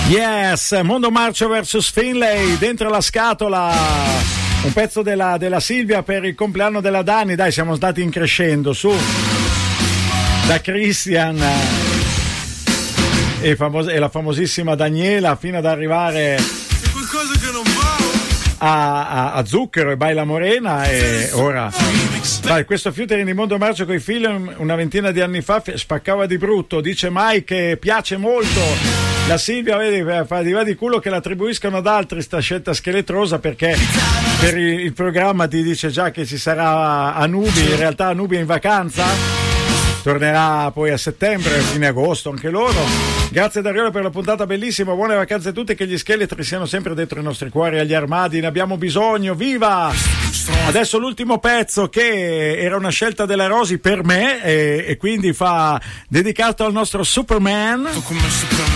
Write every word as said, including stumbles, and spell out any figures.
Yes, Mondo Marcio versus Finlay, dentro la scatola un pezzo della, della Silvia per il compleanno della Dani. Dai, siamo stati in crescendo, su, da Christian e, famos- e la famosissima Daniela fino ad arrivare C'è qualcosa che non va. a, a, a Zucchero e Baila Morena. E ora dai, questo featuring di Mondo Marcio con i figli una ventina di anni fa spaccava di brutto. Dice Mike che piace molto. La Silvia, vedi, fa di va di culo che l'attribuiscono ad altri sta scelta scheletrosa, perché per il, il programma ti dice già che ci sarà Anubi. In realtà Anubi è in vacanza, tornerà poi a settembre, fine agosto anche loro. Grazie Dariola per la puntata bellissima, buone vacanze a tutti, che gli scheletri siano sempre dentro i nostri cuori e agli armadi, ne abbiamo bisogno, viva! Adesso l'ultimo pezzo, che era una scelta della Rosi per me, e, e quindi fa dedicato al nostro Superman.